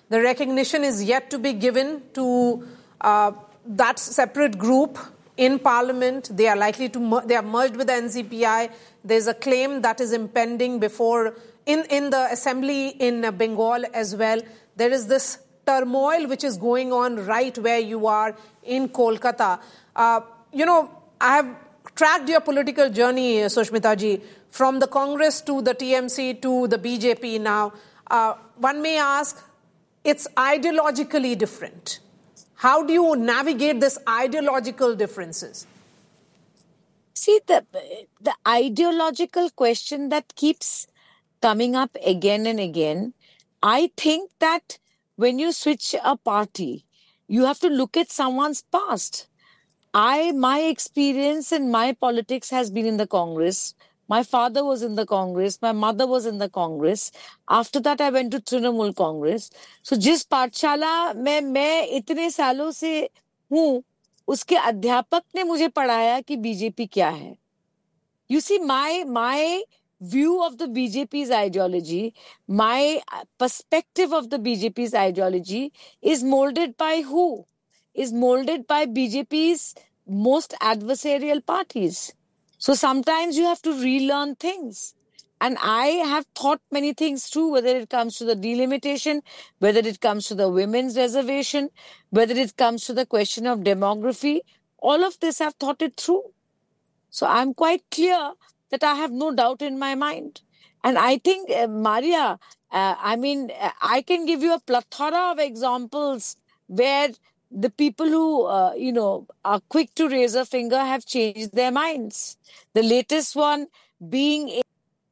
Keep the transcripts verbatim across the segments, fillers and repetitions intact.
The recognition is yet to be given to uh, that separate group in Parliament. They are likely to, they are merged with the N C P I. There's a claim that is impending before, in, in the assembly in Bengal as well. There is this turmoil which is going on right where you are in Kolkata. Uh, you know, I have tracked your political journey, Sushmita ji, from the Congress to the T M C to the B J P now. Uh, one may ask, it's ideologically different. How do you navigate this ideological differences? See, the, the ideological question that keeps coming up again and again, I think that when you switch a party, you have to look at someone's past. I, my experience in my politics has been in the Congress. My father was in the Congress. My mother was in the Congress. After that, I went to Trinamool Congress. So, जिस पाठशाला में मैं इतने सालों से हूँ, उसके अध्यापक ने मुझे पढ़ाया कि बीजेपी क्या है. You see, my my view of the B J P's ideology, my perspective of the B J P's ideology is molded by who? Is molded by B J P's most adversarial parties. So sometimes you have to relearn things. And I have thought many things through, whether it comes to the delimitation, whether it comes to the women's reservation, whether it comes to the question of demography. All of this I've thought it through. So I'm quite clear that I have no doubt in my mind. And I think, uh, Maria, uh, I mean, uh, I can give you a plethora of examples where the people who, uh, you know, are quick to raise a finger have changed their minds. The latest one being... A-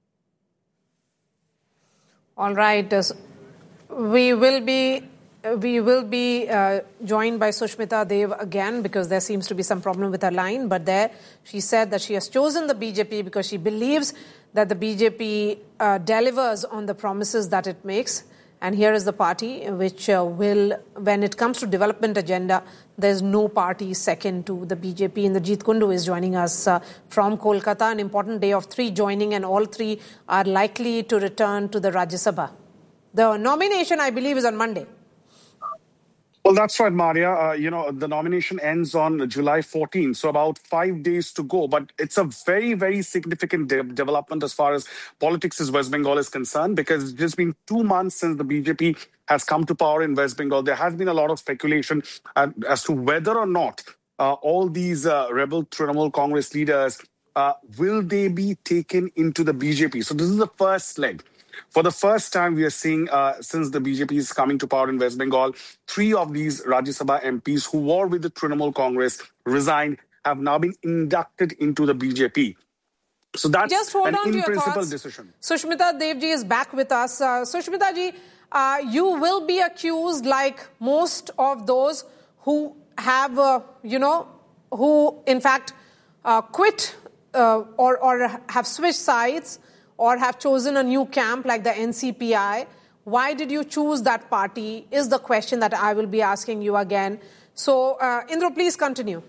All right. Uh, we will be... We will be uh, joined by Sushmita Dev again because there seems to be some problem with her line. But there she said that she has chosen the B J P because she believes that the B J P uh, delivers on the promises that it makes. And here is the party which uh, will, when it comes to development agenda, there's no party second to the B J P. Indrajit Kundu is joining us uh, from Kolkata, an important day of three joining, and all three are likely to return to the Rajya Sabha. The nomination, I believe, is on Monday. Well, that's right, Maria. Uh, you know, the nomination ends on July fourteenth, so about five days to go. But it's a very, very significant de- development as far as politics in West Bengal is concerned, because it's just been two months since the B J P has come to power in West Bengal. There has been a lot of speculation uh, as to whether or not uh, all these uh, rebel Trinamool Congress leaders, uh, will they be taken into the B J P? So this is the first leg. For the first time, we are seeing, uh, since the B J P is coming to power in West Bengal, three of these Rajya Sabha M Ps who were with the Trinamool Congress, resigned, have now been inducted into the B J P. So that's Just hold an on to your in-principle thoughts. decision. Sushmita Dev ji is back with us. Uh, Sushmita ji, uh, you will be accused, like most of those who have, uh, you know, who in fact uh, quit uh, or, or have switched sides, or have chosen a new camp like the N C P I. Why did you choose that party is the question that I will be asking you again. So, uh, Indro, please continue.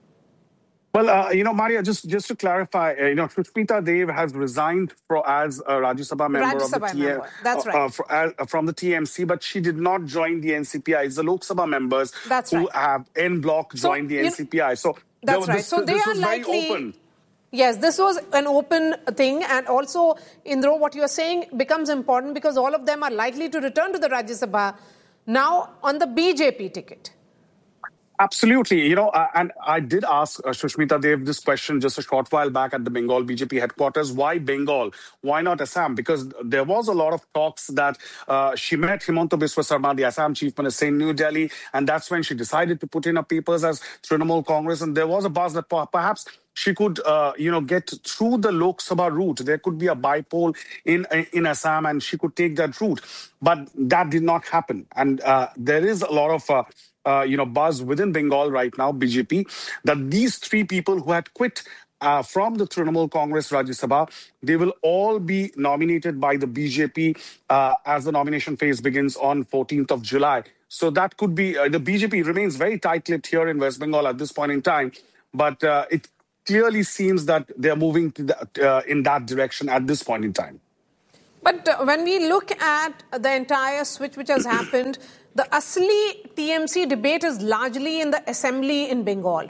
Well, uh, you know, Maria, just, just to clarify, uh, you know, Sushmita Dev has resigned for, as a Rajya Sabha member Rajya of the Sabha T M, member. That's right. uh, for, uh, from the T M C, but she did not join the N C P I. It's the Lok Sabha members That's who right. have en bloc joined so, the N C P I. So that's there, right. This, so they this are was likely. very open. Yes, this was an open thing, and also, Indro, what you are saying becomes important because all of them are likely to return to the Rajya Sabha now on the B J P ticket. Absolutely. You know, uh, and I did ask uh, Sushmita Dev this question just a short while back at the Bengal B J P headquarters. Why Bengal? Why not Assam? Because there was a lot of talks that uh, she met Himanta Biswa Sarma, the Assam chief minister, in New Delhi, and that's when she decided to put in her papers as Trinamool Congress. And there was a buzz that perhaps she could, uh, you know, get through the Lok Sabha route. There could be a bipole in in Assam, and she could take that route. But that did not happen. And uh, there is a lot of, uh, uh, you know, buzz within Bengal right now, B J P, that these three people who had quit uh, from the Trinamool Congress Rajya Sabha, they will all be nominated by the B J P uh, as the nomination phase begins on fourteenth of July. So that could be, uh, the B J P remains very tight-lipped here in West Bengal at this point in time. But uh, it clearly seems that they're moving to the, uh, in that direction at this point in time. But uh, when we look at the entire switch which has happened, the Asli T M C debate is largely in the assembly in Bengal.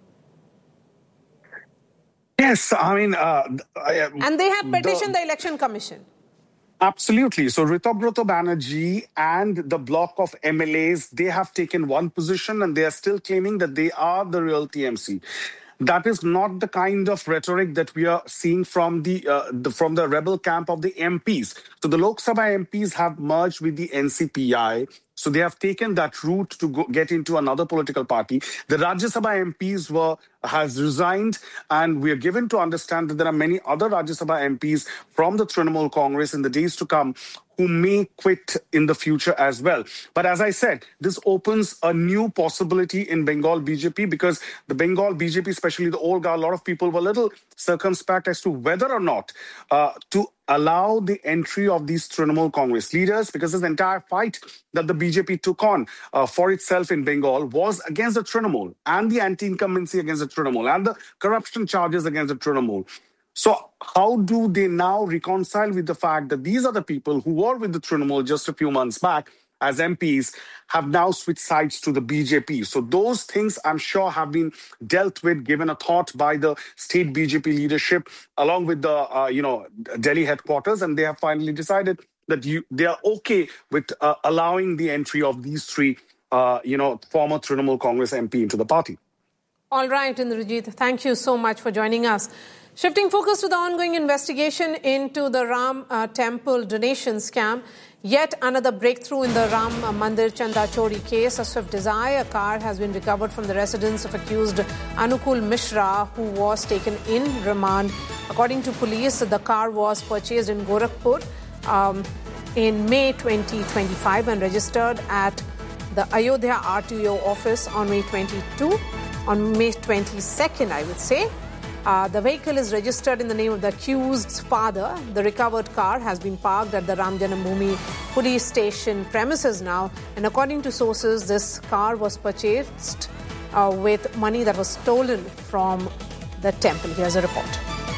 Yes, I mean... Uh, I, and they have petitioned the, the Election Commission. Absolutely. So Ritobrato Banerjee and the block of M L As, they have taken one position and they are still claiming that they are the real T M C. That is not the kind of rhetoric that we are seeing from the, uh, the from the rebel camp of the M Ps. So the Lok Sabha M Ps have merged with the N C P I. So they have taken that route to go, get into another political party. The Rajya Sabha M Ps were has resigned, and we are given to understand that there are many other Rajya Sabha M Ps from the Trinamool Congress in the days to come who may quit in the future as well. But as I said, this opens a new possibility in Bengal B J P, because the Bengal B J P, especially the old guard, a lot of people were a little circumspect as to whether or not uh, to allow the entry of these Trinamool Congress leaders, because this entire fight that the B J P took on uh, for itself in Bengal was against the Trinamool and the anti-incumbency against the Trinamool and the corruption charges against the Trinamool. So how do they now reconcile with the fact that these are the people who were with the Trinamool just a few months back as M Ps have now switched sides to the B J P? So those things, I'm sure, have been dealt with, given a thought by the state B J P leadership, along with the, uh, you know, Delhi headquarters, and they have finally decided that you, they are okay with uh, allowing the entry of these three, uh, you know, former Trinamool Congress M P into the party. All right, Indrajit, thank you so much for joining us. Shifting focus to the ongoing investigation into the Ram uh, Temple donation scam, yet another breakthrough in the Ram Mandir Chanda Chori case. A Swift Desire car has been recovered from the residence of accused Anukul Mishra, who was taken in remand. According to police, the car was purchased in Gorakhpur um, in May twenty twenty-five and registered at the Ayodhya R T O office on May twenty-second, on May twenty-second, I would say. Uh, the vehicle is registered in the name of the accused's father. The recovered car has been parked at the Ram Janambhoomi police station premises now. And according to sources, this car was purchased uh, with money that was stolen from the temple. Here's a report.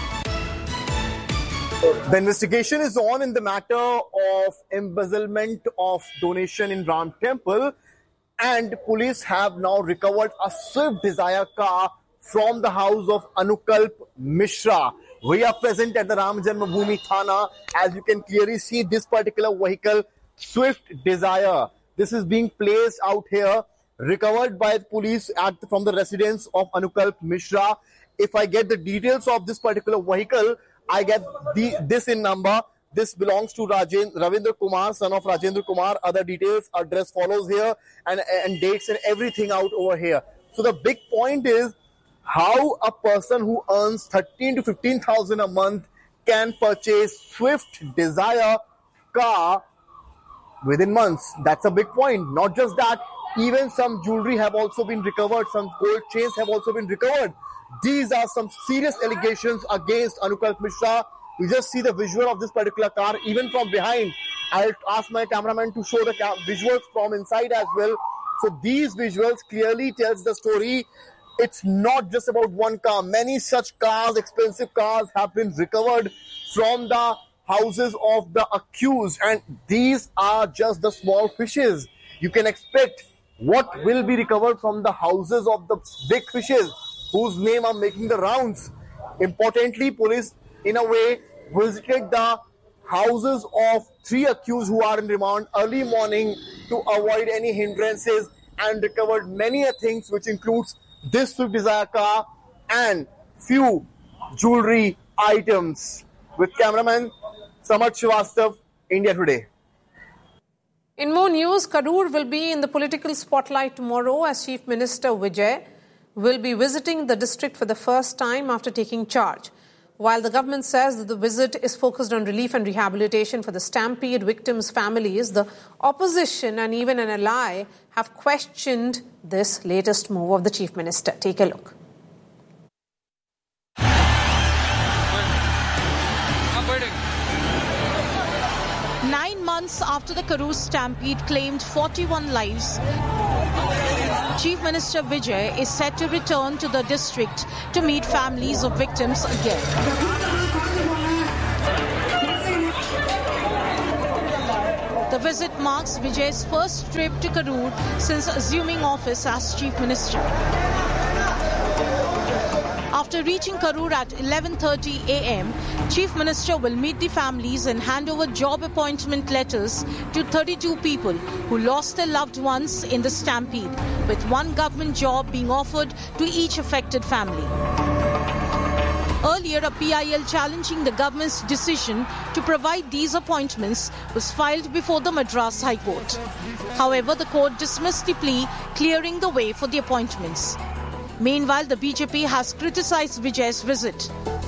The investigation is on in the matter of embezzlement of donation in Ram Temple. And police have now recovered a Swift Desire car from the house of Anukalp Mishra. We are present at the Ram Janambhoomi Thana. As you can clearly see, this particular vehicle, Swift Desire, this is being placed out here, recovered by the police at, from the residence of Anukalp Mishra. If I get the details of this particular vehicle, I get the, this in number. This belongs to Rajen, Ravindra Kumar, son of Rajendra Kumar. Other details, address follows here, and, and dates and everything out over here. So the big point is, how a person who earns thirteen to fifteen thousand a month can purchase Swift Desire car within months. That's a big point. Not just that, even some jewelry have also been recovered. Some gold chains have also been recovered. These are some serious allegations against Anukalp Mishra. You just see the visual of this particular car, even from behind. I'll ask my cameraman to show the visuals from inside as well. So these visuals clearly tells the story. It's not just about one car. Many such cars, expensive cars, have been recovered from the houses of the accused. And these are just the small fishes. You can expect what will be recovered from the houses of the big fishes, whose name are making the rounds. Importantly, police, in a way, visited the houses of three accused who are in remand early morning to avoid any hindrances, and recovered many things, which includes this Swift Desire car and few jewelry items. With cameraman Samarth Srivastav, India Today. In more news, Karur will be in the political spotlight tomorrow as Chief Minister Vijay will be visiting the district for the first time after taking charge. While the government says that the visit is focused on relief and rehabilitation for the stampede victims' families, the opposition and even an ally have questioned this latest move of the Chief Minister. Take a look. Nine months after the Karur stampede claimed forty-one lives, Chief Minister Vijay is set to return to the district to meet families of victims again. The visit marks Vijay's first trip to Karur since assuming office as Chief Minister. After reaching Karur at eleven thirty a m, Chief Minister will meet the families and hand over job appointment letters to thirty-two people who lost their loved ones in the stampede, with one government job being offered to each affected family. Earlier, a P I L challenging the government's decision to provide these appointments was filed before the Madras High Court. However, the court dismissed the plea, clearing the way for the appointments. Meanwhile, the B J P has criticized Vijay's visit.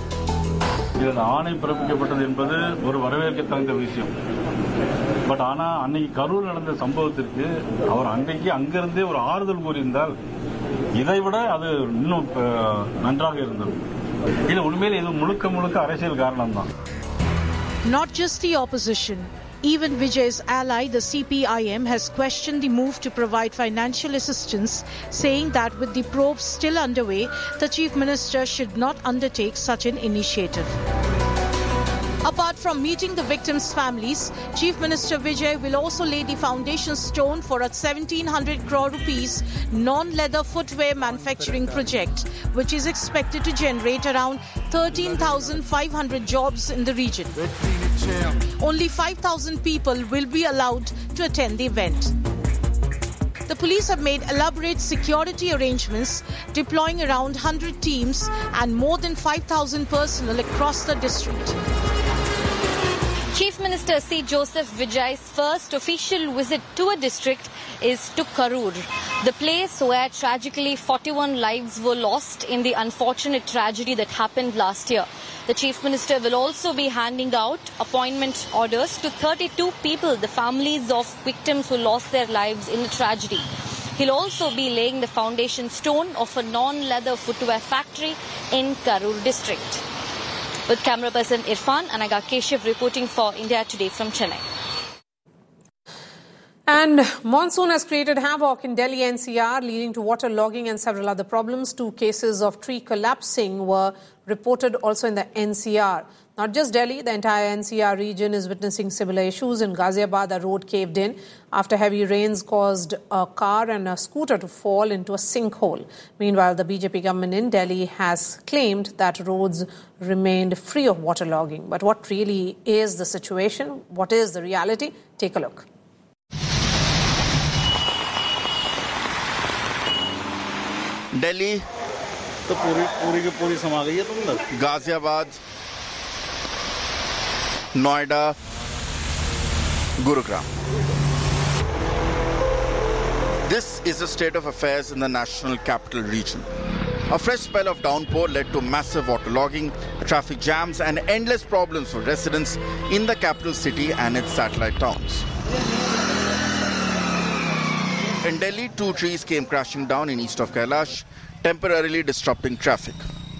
இந்த ஆணை பிறப்பிக்கப்பட்டது என்பது ஒரு வரவேற்க தகுந்த விஷயம். But ஆனா அன்னைக்கு கரூர் நடந்த சம்பவத்திற்கு அவர் அன்றைக்கு அங்கிருந்தே ஒரு ஆறுதல் கூறியிருந்தால் இதைவிட அது இன்னும் நன்றாக இருந்தது. இது உண்மையிலே இது முழுக்க முழுக்க அரசியல் காரணம் தான். Not just the opposition. Even Vijay's ally, the C P I M, has questioned the move to provide financial assistance, saying that with the probes still underway, the Chief Minister should not undertake such an initiative. Apart from meeting the victims' families, Chief Minister Vijay will also lay the foundation stone for a seventeen hundred crore rupees non-leather footwear manufacturing project, which is expected to generate around thirteen thousand five hundred jobs in the region. Only five thousand people will be allowed to attend the event. The police have made elaborate security arrangements, deploying around one hundred teams and more than five thousand personnel across the district. Chief Minister C. Joseph Vijay's first official visit to a district is to Karur, the place where tragically forty-one lives were lost in the unfortunate tragedy that happened last year. The Chief Minister will also be handing out appointment orders to thirty-two people, the families of victims who lost their lives in the tragedy. He'll also be laying the foundation stone of a non-leather footwear factory in Karur district. With camera person Irfan, Anaga Keshav reporting for India Today from Chennai. And monsoon has created havoc in Delhi N C R, leading to water logging and several other problems. Two cases of tree collapsing were reported also in the N C R. Not just Delhi, the entire N C R region is witnessing similar issues. In Ghaziabad, a road caved in after heavy rains caused a car and a scooter to fall into a sinkhole. Meanwhile, the B J P government in Delhi has claimed that roads remained free of waterlogging. But what really is the situation? What is the reality? Take a look. Delhi, तो पूरी पूरी की पूरी समा गई है तुम लोग. Ghaziabad, Noida, Gurugram. This is the state of affairs in the national capital region. A fresh spell of downpour led to massive waterlogging, traffic jams and endless problems for residents in the capital city and its satellite towns. In Delhi, two trees came crashing down in east of Kailash, temporarily disrupting traffic.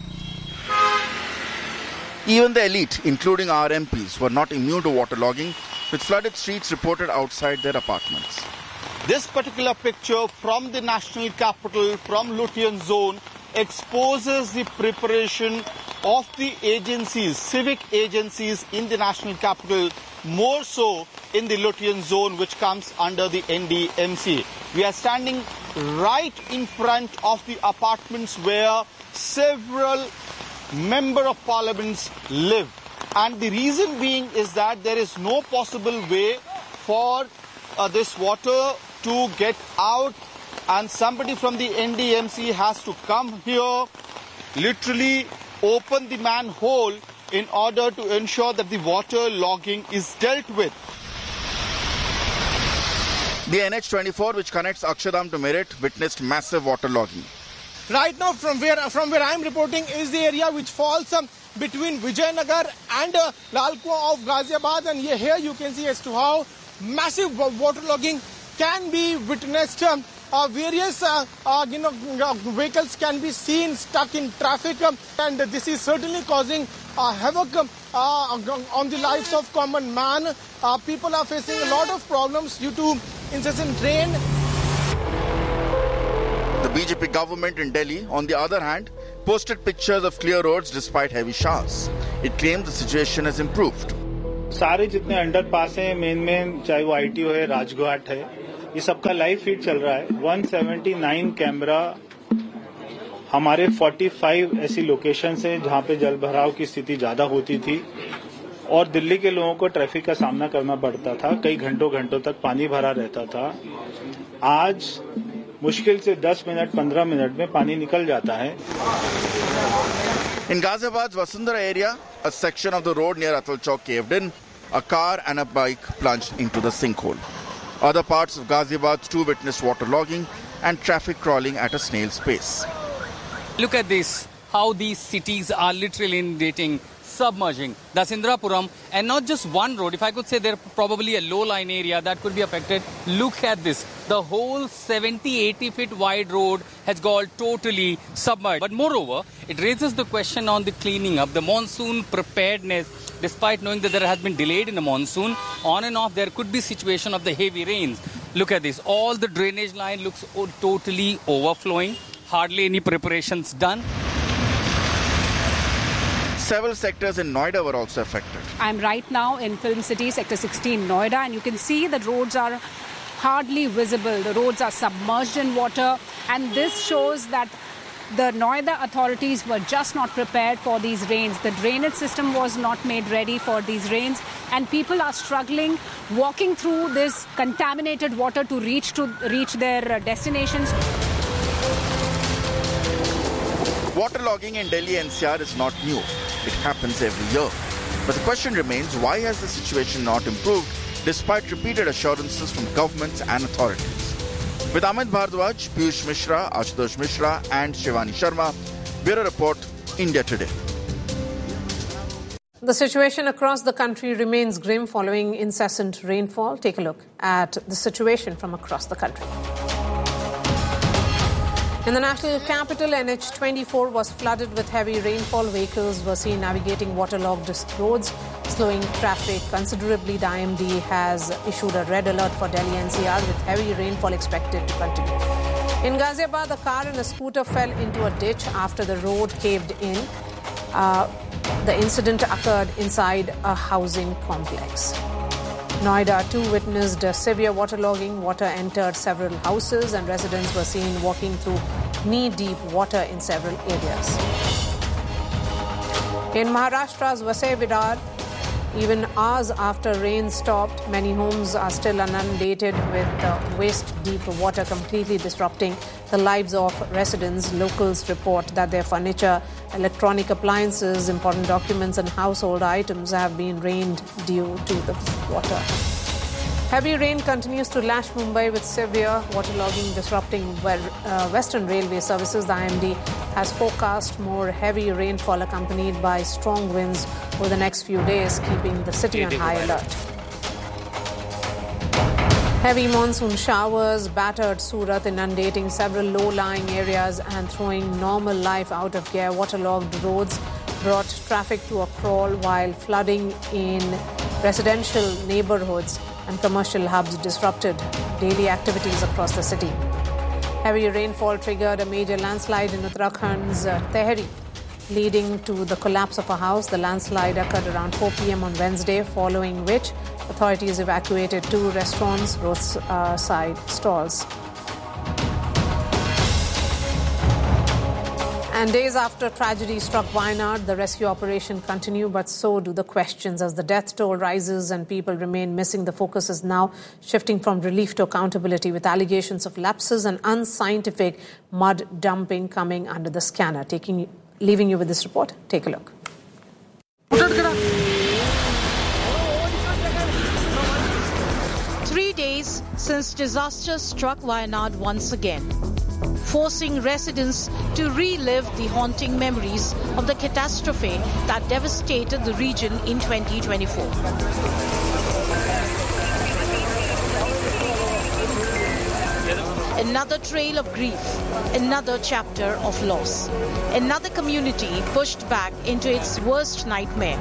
Even the elite, including our M Ps, were not immune to waterlogging, with flooded streets reported outside their apartments. This particular picture from the national capital, from Lutyens zone, exposes the preparation of the agencies, civic agencies in the national capital, more so in the Lutyens zone, which comes under the N D M C. We are standing right in front of the apartments where several Member of Parliaments live. And the reason being is that there is no possible way for uh, this water to get out, and somebody from the N D M C has to come here, literally open the manhole in order to ensure that the water logging is dealt with. The N H twenty-four, which connects Akshardham to Meerut, witnessed massive waterlogging. Right now, from where from where I am reporting, is the area which falls um, between Vijayanagar and uh, Lal Kuan of Ghaziabad, and here you can see as to how massive waterlogging can be witnessed. Um, uh, various uh, uh, you know vehicles can be seen stuck in traffic, um, and this is certainly causing uh, havoc um, uh, on the lives of common man. Uh, people are facing a lot of problems due to incessant rain. The B J P government in Delhi, on the other hand, posted pictures of clear roads despite heavy showers. It claimed the situation has improved. सारे जितने underpass हैं main main, चाहे वो ITO है, राजघाट है, ये सबका live feed चल रहा है। एक सौ उन्यासी कैमरा हमारे पैंतालीस ऐसी लोकेशंस हैं जहां पे जल भराव की स्थिति ज्यादा होती थी और दिल्ली के लोगों को ट्रैफिक का सामना करना पड़ता था। कई घंटों घंटों तक पानी भरा रहता था। आज मुश्किल से दस मिनट पंद्रह मिनट में पानी निकल जाता है। In Ghaziabad's Vasundhara area, a section of the road near Atal Chowk caved in. A car and a bike plunged into the sinkhole. Other parts of Ghaziabad too witnessed waterlogging and traffic crawling at a snail's pace. Look at this, how these cities are literally inundating, submerging. That's Indrapuram, and not just one road. If I could say, there's probably a low-lying area that could be affected. Look at this. The whole seventy, eighty feet wide road has got totally submerged. But moreover, it raises the question on the cleaning up, the monsoon preparedness. Despite knowing that there has been delayed in the monsoon, on and off there could be situation of the heavy rains. Look at this. All the drainage line looks totally overflowing. Hardly any preparations done. Several sectors in Noida were also affected. I'm right now in Film City, Sector sixteen, Noida, and you can see the roads are hardly visible. The roads are submerged in water, and this shows that the Noida authorities were just not prepared for these rains. The drainage system was not made ready for these rains, and people are struggling walking through this contaminated water to reach to reach their destinations. Waterlogging in Delhi N C R is not new. It happens every year. But the question remains, why has the situation not improved despite repeated assurances from governments and authorities? With Amit Bhardwaj, Piyush Mishra, Ashutosh Mishra and Shivani Sharma, Bureau Report, India Today. The situation across the country remains grim following incessant rainfall. Take a look at the situation from across the country. In the national capital, N H twenty-four was flooded with heavy rainfall. Vehicles were seen navigating waterlogged roads, slowing traffic considerably. The I M D has issued a red alert for Delhi N C R with heavy rainfall expected to continue. In Ghaziabad, a car and a scooter fell into a ditch after the road caved in. Uh, the incident occurred inside a housing complex. Noida too witnessed severe waterlogging. Water entered several houses and residents were seen walking through knee-deep water in several areas. In Maharashtra's Vasai-Virar, even hours after rain stopped, many homes are still inundated with uh, waist-deep water completely disrupting the lives of residents. Locals report that their furniture, electronic appliances, important documents and household items have been rained due to the water. Heavy rain continues to lash Mumbai with severe waterlogging disrupting uh, Western Railway services. The I M D has forecast more heavy rainfall accompanied by strong winds over the next few days, keeping the city on high alert. Heavy monsoon showers battered Surat, inundating several low-lying areas and throwing normal life out of gear. Waterlogged roads brought traffic to a crawl, while flooding in residential neighborhoods and commercial hubs disrupted daily activities across the city. Heavy rainfall triggered a major landslide in Uttarakhand's uh, Tehri, leading to the collapse of a house. The landslide occurred around four p.m. on Wednesday, following which authorities evacuated two restaurants, roadside stalls. And days after tragedy struck Wayanad, the rescue operation continued, but so do the questions. As the death toll rises and people remain missing, the focus is now shifting from relief to accountability, with allegations of lapses and unscientific mud dumping coming under the scanner. Taking, leaving you with this report, take a look. Three days since disaster struck Wayanad once again, forcing residents to relive the haunting memories of the catastrophe that devastated the region in twenty twenty-four. Another trail of grief, another chapter of loss, another community pushed back into its worst nightmare.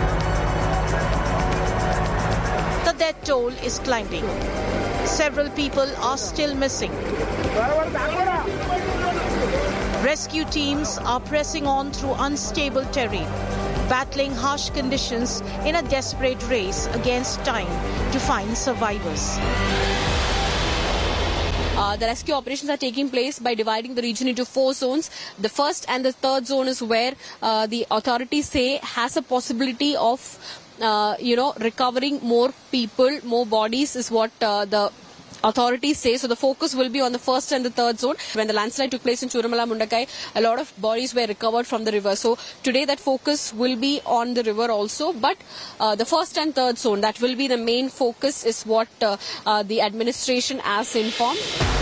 The death toll is climbing. Several people are still missing. Rescue teams are pressing on through unstable terrain, battling harsh conditions in a desperate race against time to find survivors. Uh, the rescue operations are taking place by dividing the region into four zones. The first and the third zone is where uh, the authorities say has a possibility of, uh, you know, recovering more people, more bodies is what uh, the authorities say. So the focus will be on the first and the third zone. When the landslide took place in Churumala Mundakai, a lot of bodies were recovered from the river. So today that focus will be on the river also. But uh, the first and third zone, that will be the main focus, is what uh, uh, the administration has informed.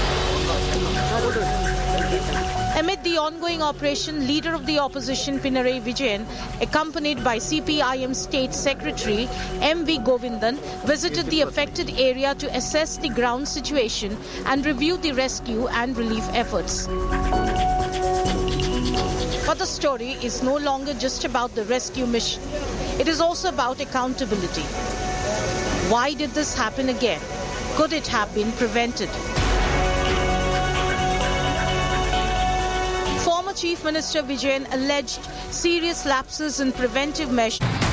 Amid the ongoing operation, leader of the opposition Pinarayi Vijayan, accompanied by C P I M State Secretary M V Govindan, visited the affected area to assess the ground situation and review the rescue and relief efforts. But the story is no longer just about the rescue mission. It is also about accountability. Why did this happen again? Could it have been prevented? Former Chief Minister Vijayan alleged serious lapses in preventive measures.